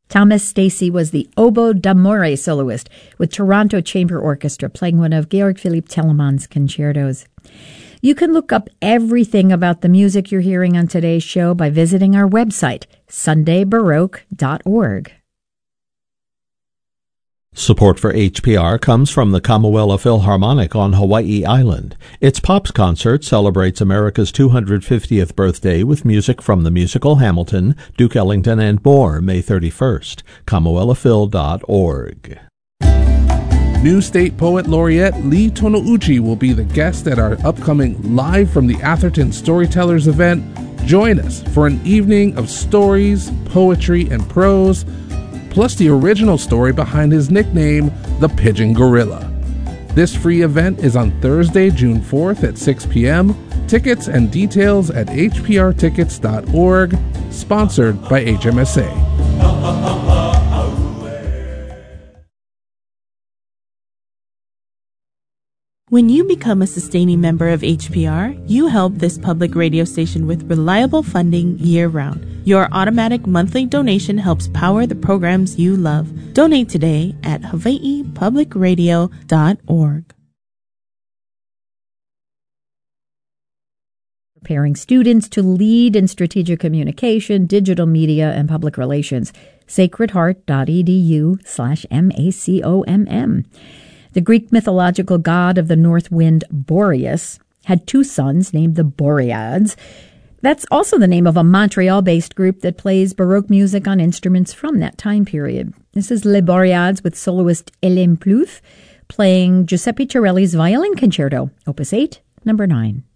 Thomas Stacy was the oboe d'amore soloist with Toronto Chamber Orchestra playing one of Georg Philipp Telemann's concertos. You can look up everything about the music you're hearing on today's show by visiting our website, sundaybaroque.org. Support for HPR comes from the Kamuela Philharmonic on Hawaii Island. Its Pops concert celebrates America's 250th birthday with music from the musical Hamilton, Duke Ellington, and more, May 31st. KamuelaPhil.org. New State Poet Laureate Lee Tonouchi will be the guest at our upcoming Live from the Atherton Storytellers event. Join us for an evening of stories, poetry, and prose, plus the original story behind his nickname, the Pigeon Gorilla. This free event is on Thursday, June 4th at 6 p.m. Tickets and details at hprtickets.org, sponsored by HMSA. When you become a sustaining member of HPR, you help this public radio station with reliable funding year-round. Your automatic monthly donation helps power the programs you love. Donate today at hawaiipublicradio.org. Preparing students to lead in strategic communication, digital media, and public relations. sacredheart.edu/MACOMM. The Greek mythological god of the north wind, Boreas, had two sons named the Boreads. That's also the name of a Montreal-based group that plays Baroque music on instruments from that time period. This is Les Boreads with soloist Hélène Plouffe playing Giuseppe Torelli's Violin Concerto, Opus 8, number 9.